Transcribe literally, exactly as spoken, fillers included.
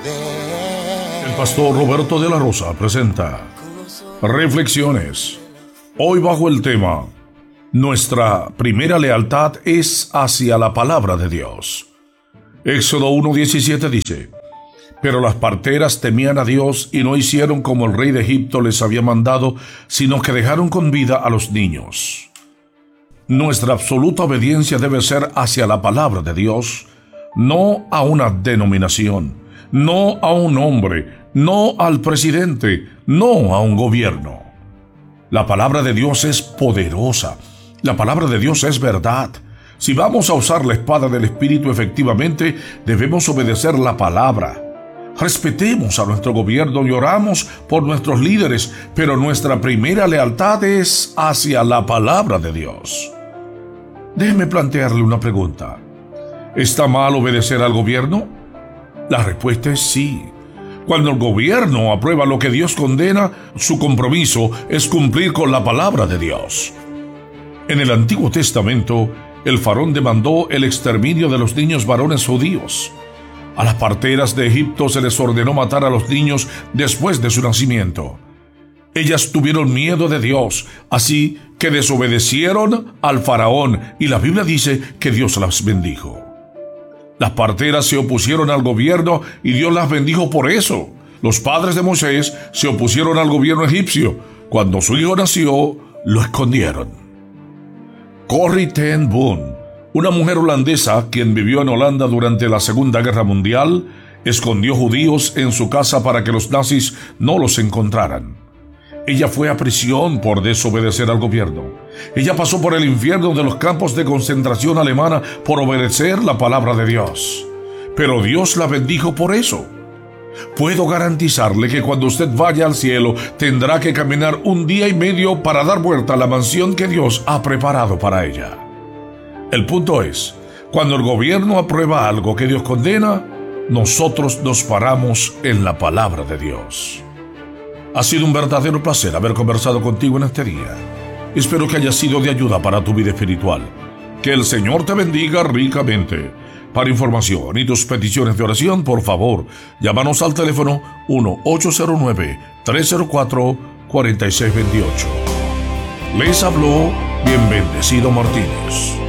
El pastor Roberto de la Rosa presenta Reflexiones. Hoy bajo el tema: nuestra primera lealtad es hacia la palabra de Dios. Éxodo uno diecisiete dice: pero las parteras temían a Dios y no hicieron como el rey de Egipto les había mandado, sino que dejaron con vida a los niños. Nuestra absoluta obediencia debe ser hacia la palabra de Dios, no a una denominación, no a un hombre, no al presidente, no a un gobierno. La palabra de Dios es poderosa. La palabra de Dios es verdad. Si vamos a usar la espada del Espíritu efectivamente, debemos obedecer la palabra. Respetemos a nuestro gobierno y oramos por nuestros líderes, pero nuestra primera lealtad es hacia la palabra de Dios. Déjeme plantearle una pregunta. ¿Está mal obedecer al gobierno? La respuesta es sí. Cuando el gobierno aprueba lo que Dios condena, su compromiso es cumplir con la palabra de Dios. En el Antiguo Testamento, el faraón demandó el exterminio de los niños varones judíos. A las parteras de Egipto se les ordenó matar a los niños después de su nacimiento. Ellas tuvieron miedo de Dios, así que desobedecieron al faraón, y la Biblia dice que Dios las bendijo. Las parteras se opusieron al gobierno y Dios las bendijo por eso. Los padres de Moisés se opusieron al gobierno egipcio. Cuando su hijo nació, lo escondieron. Corrie ten Boom, una mujer holandesa quien vivió en Holanda durante la Segunda Guerra Mundial, escondió judíos en su casa para que los nazis no los encontraran. Ella fue a prisión por desobedecer al gobierno. Ella pasó por el infierno de los campos de concentración alemana por obedecer la palabra de Dios. Pero Dios la bendijo por eso. Puedo garantizarle que cuando usted vaya al cielo, tendrá que caminar un día y medio para dar vuelta a la mansión que Dios ha preparado para ella. El punto es, cuando el gobierno aprueba algo que Dios condena, nosotros nos paramos en la palabra de Dios. Ha sido un verdadero placer haber conversado contigo en este día. Espero que haya sido de ayuda para tu vida espiritual. Que el Señor te bendiga ricamente. Para información y tus peticiones de oración, por favor, llámanos al teléfono uno ocho cero nueve, tres cero cuatro, cuatro seis dos ocho. Les habló Bien Bendecido Martínez.